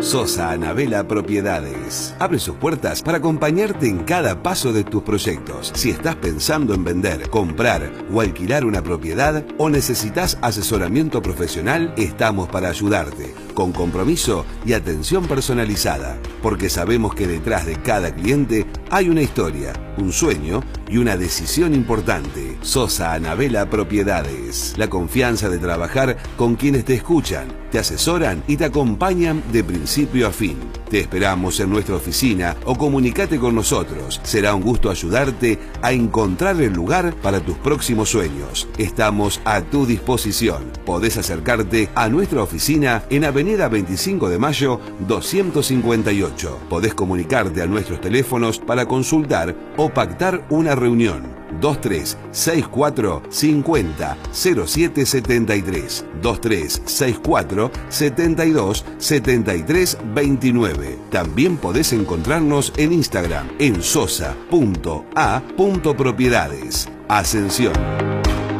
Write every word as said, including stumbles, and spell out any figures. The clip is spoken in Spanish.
Sosa Anabela Propiedades. Abre sus puertas para acompañarte en cada paso de tus proyectos. Si estás pensando en vender, comprar o alquilar una propiedad o necesitas asesoramiento profesional, estamos para ayudarte, con compromiso y atención personalizada, porque sabemos que detrás de cada cliente hay una historia, un sueño y una decisión importante. Sosa Anabela Propiedades. La confianza de trabajar con quienes te escuchan, te asesoran y te acompañan de principio a fin. Te esperamos en nuestra oficina o comunícate con nosotros. Será un gusto ayudarte a encontrar el lugar para tus próximos sueños. Estamos a tu disposición. Podés acercarte a nuestra oficina en Avenida veinticinco de Mayo doscientos cincuenta y ocho. Podés comunicarte a nuestros teléfonos para consultar o pactar una reunión. dos tres seis cuatro cincuenta cero siete setenta y tres, dos tres seis cuatro setenta y dos setenta y tres veintinueve. También podés encontrarnos en Instagram en sosa punto a punto propiedades. Ascensión.